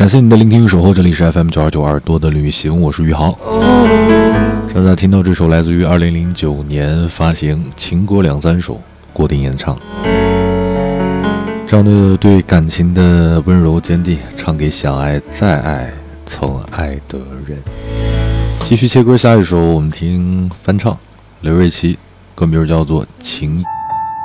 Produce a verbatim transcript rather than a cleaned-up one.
感谢你的聆听与守候，这里是 F M 九二九耳朵的旅行，我是宇豪。刚才听到这首来自于二零零九年发行情歌两三首，郭顶演唱，这样的对感情的温柔坚定，唱给想爱再爱曾爱的人。继续切歌，下一首我们听翻唱刘瑞琦，歌名叫做情。